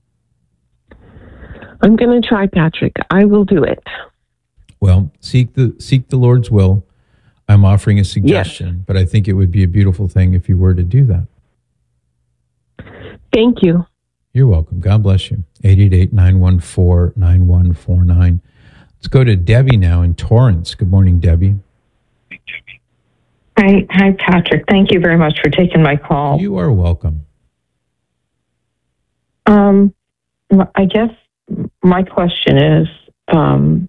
Speaker 1: I'm going to try, Patrick. I will do it.
Speaker 5: Well, seek the seek the Lord's will. I'm offering a suggestion, yes. But I think it would be a beautiful thing if you were to do that.
Speaker 1: Thank you.
Speaker 5: You're welcome. God bless you. eight eight eight, nine one four, nine one four nine. Let's go to Debbie now in Torrance. Good morning, Debbie.
Speaker 2: Hi, hi, Patrick. Thank you very much for taking my call.
Speaker 5: You are welcome.
Speaker 2: Um, I guess my question is, um,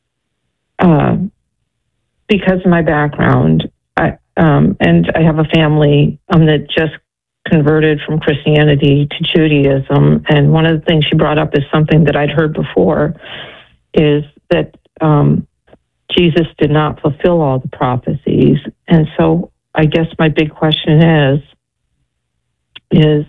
Speaker 2: uh, because of my background, I, um, and I have a family um, that just converted from Christianity to Judaism. And one of the things she brought up is something that I'd heard before, is that um, Jesus did not fulfill all the prophecies. And so I guess my big question is, is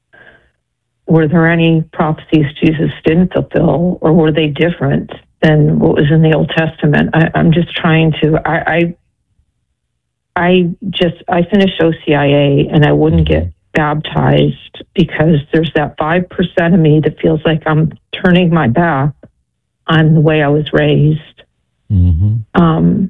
Speaker 2: were there any prophecies Jesus didn't fulfill, or were they different than what was in the Old Testament? I, I'm just trying to, I, I, I just, I finished O C I A and I wouldn't get baptized because there's that five percent of me that feels like I'm turning my back on the way I was raised.
Speaker 5: Mm-hmm.
Speaker 2: Um,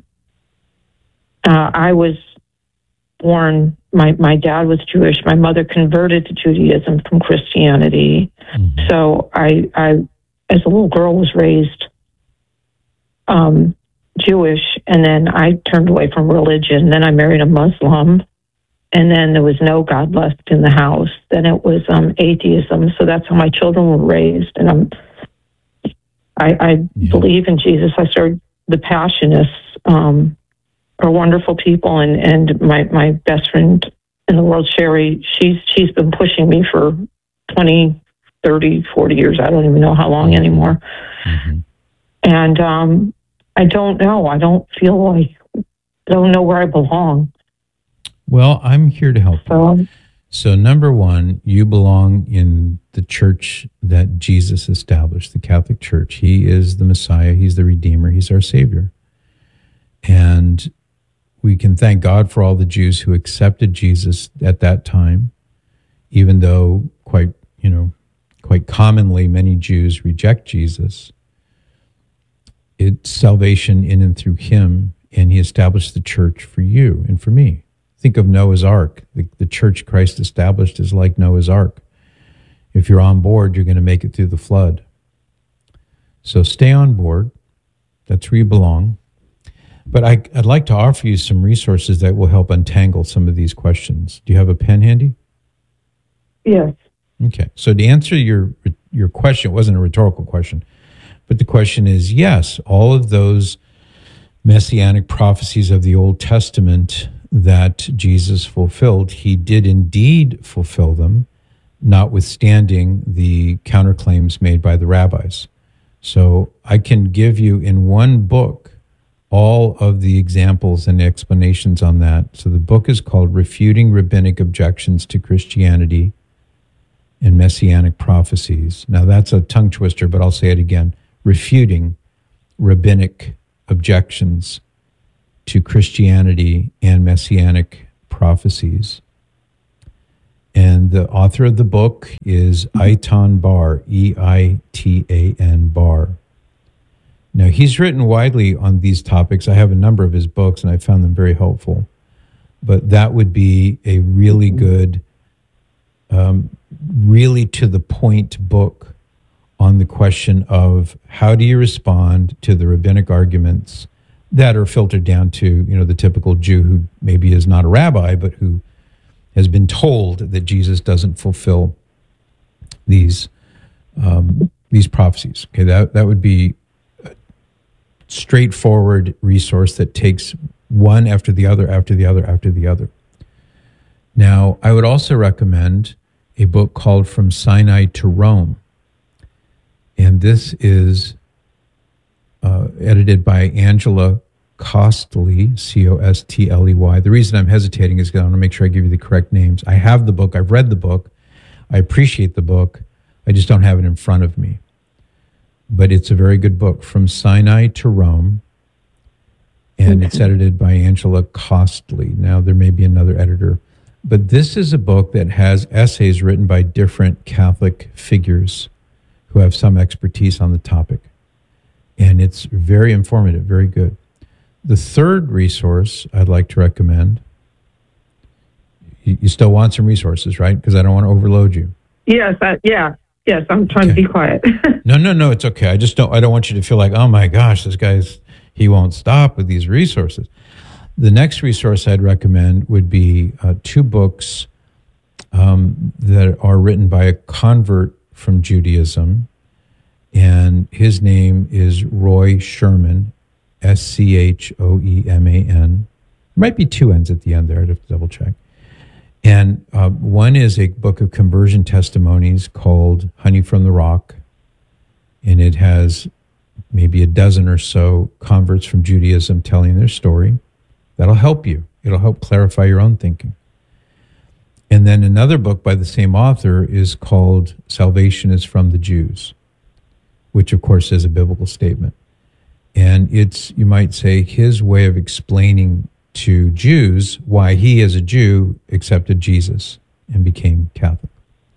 Speaker 2: uh, I was born, my, my dad was Jewish. My mother converted to Judaism from Christianity. Mm-hmm. So I, I, as a little girl, was raised um, Jewish, and then I turned away from religion. Then I married a Muslim, and then there was no God left in the house. Then it was um, atheism. So that's how my children were raised. And I'm, I, I yeah. believe in Jesus. I started the Passionists. Um, are wonderful people, and, and my, my best friend in the world, Sherry, she's she's been pushing me for twenty, thirty, forty years. I don't even know how long anymore.
Speaker 5: Mm-hmm.
Speaker 2: And um, I don't know. I don't feel like, I don't know where I belong.
Speaker 5: Well, I'm here to help
Speaker 2: so,
Speaker 5: you. So number one, you belong in the church that Jesus established, the Catholic Church. He is the Messiah. He's the Redeemer. He's our Savior. And we can thank God for all the Jews who accepted Jesus at that time, even though quite, you know, quite commonly many Jews reject Jesus. It's salvation in and through him, and he established the church for you and for me. Think of Noah's Ark. The, the church Christ established is like Noah's Ark. If you're on board, you're going to make it through the flood. So stay on board. That's where you belong. But I, I'd like to offer you some resources that will help untangle some of these questions. Do you have a pen handy?
Speaker 2: Yes.
Speaker 5: Okay. So to answer your your question, it wasn't a rhetorical question, but the question is, yes, all of those messianic prophecies of the Old Testament that Jesus fulfilled, he did indeed fulfill them, notwithstanding the counterclaims made by the rabbis. So I can give you in one book all of the examples and explanations on that. So the book is called Refuting Rabbinic Objections to Christianity and Messianic Prophecies. Now that's a tongue twister, but I'll say it again. Refuting Rabbinic Objections to Christianity and Messianic Prophecies. And the author of the book is Eitan Bar, E I T A N Bar. Now, he's written widely on these topics. I have a number of his books, and I found them very helpful. But that would be a really good, um, really to-the-point book on the question of how do you respond to the rabbinic arguments that are filtered down to, you know, the typical Jew who maybe is not a rabbi, but who has been told that Jesus doesn't fulfill these um, these prophecies. Okay, that that would be a straightforward resource that takes one after the other, after the other, after the other. Now, I would also recommend a book called From Sinai to Rome, and this is uh, edited by Angela Costley, C O S T L E Y. The reason I'm hesitating is because I want to make sure I give you the correct names. I have the book. I've read the book. I appreciate the book. I just don't have it in front of me. But it's a very good book, From Sinai to Rome, and okay. It's edited by Angela Costley. Now, there may be another editor. But this is a book that has essays written by different Catholic figures who have some expertise on the topic. And it's very informative, very good. The third resource I'd like to recommend, you, you still want some resources, right? Because I don't want to overload you.
Speaker 2: Yes, I, yeah, yes, I'm trying okay. to be quiet.
Speaker 5: no, no, no, it's okay. I just don't, I don't want you to feel like, oh my gosh, this guy's, he won't stop with these resources. The next resource I'd recommend would be uh, two books um, that are written by a convert from Judaism, and his name is Roy Sherman, S C H O E M A N. There might be two N's at the end there. I'd have to double check. And uh, one is a book of conversion testimonies called Honey from the Rock. And it has maybe a dozen or so converts from Judaism telling their story. That'll help you. It'll help clarify your own thinking. And then another book by the same author is called Salvation is from the Jews, which of course is a biblical statement. And it's, you might say, his way of explaining to Jews why he, as a Jew, accepted Jesus and became Catholic.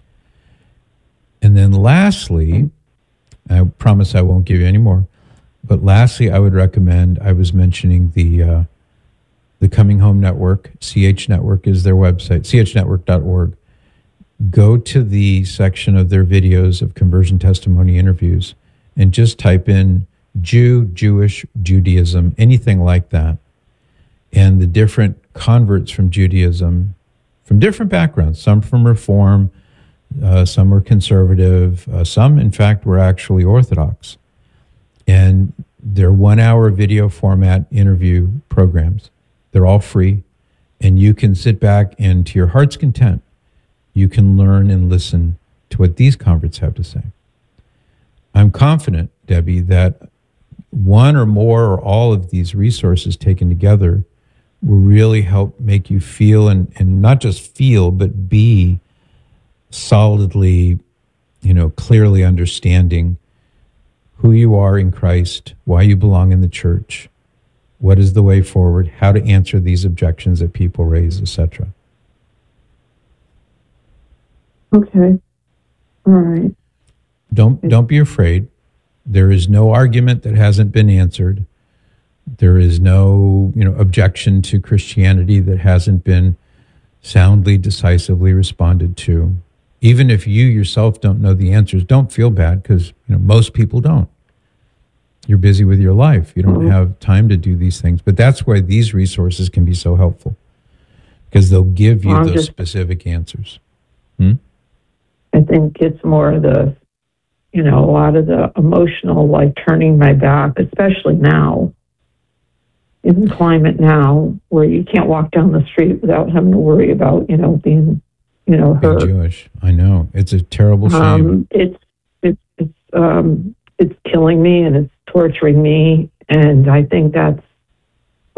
Speaker 5: And then lastly, I promise I won't give you any more, but lastly, I would recommend, I was mentioning the uh, the Coming Home Network. C H Network is their website, c h network dot org. Go to the section of their videos of conversion testimony interviews and just type in Jew, Jewish, Judaism, anything like that. And the different converts from Judaism, from different backgrounds, some from Reform, uh, some were conservative, uh, some, in fact, were actually Orthodox. And they're one-hour video format interview programs. They're all free, and you can sit back and, to your heart's content, you can learn and listen to what these converts have to say. I'm confident, Debbie, that one or more or all of these resources taken together will really help make you feel, and, and not just feel, but be solidly, you know, clearly understanding who you are in Christ, why you belong in the church, what is the way forward, how to answer these objections that people raise, et cetera.
Speaker 2: Okay. All right.
Speaker 5: Don't don't be afraid. There is no argument that hasn't been answered. There is no, you know, objection to Christianity that hasn't been soundly, decisively responded to. Even if you yourself don't know the answers, don't feel bad, because, you know, most people don't. You're busy with your life. You don't mm-hmm. have time to do these things. But that's why these resources can be so helpful, because they'll give you well, those just, specific answers. Hmm?
Speaker 2: I think it's more the, you know, a lot of the emotional, like turning my back, especially now, in the climate now, where you can't walk down the street without having to worry about, you know, being, you know, hurt.
Speaker 5: Being Jewish. I know. It's a terrible shame.
Speaker 2: Um, it's, it's, it's, um, it's killing me, and it's torturing me. And I think that's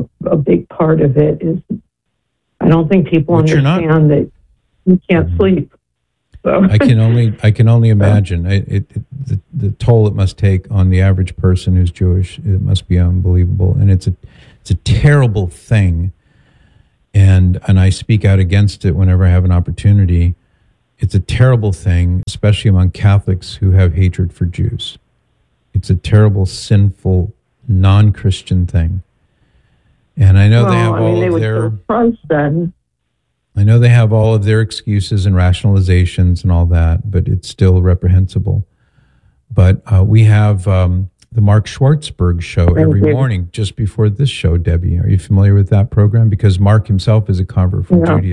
Speaker 2: a big part of it is I don't think people
Speaker 5: But you're not-
Speaker 2: understand that you can't sleep. So.
Speaker 5: I can only I can only imagine it, it, it, the, the toll it must take on the average person who's Jewish. It must be unbelievable, and it's a it's a terrible thing. And and I speak out against it whenever I have an opportunity. It's a terrible thing, especially among Catholics who have hatred for Jews. It's a terrible, sinful, non-Christian thing. And I know
Speaker 2: well,
Speaker 5: they have
Speaker 2: I mean,
Speaker 5: all
Speaker 2: they
Speaker 5: of
Speaker 2: would
Speaker 5: their.
Speaker 2: kill Christ then.
Speaker 5: I know they have all of their excuses and rationalizations and all that, but it's still reprehensible. But uh, we have um, the Mark Schwartzberg show
Speaker 2: Thank
Speaker 5: every
Speaker 2: you.
Speaker 5: morning just before this show, Debbie. Are you familiar with that program? Because Mark himself is a convert from
Speaker 2: No.
Speaker 5: Judaism.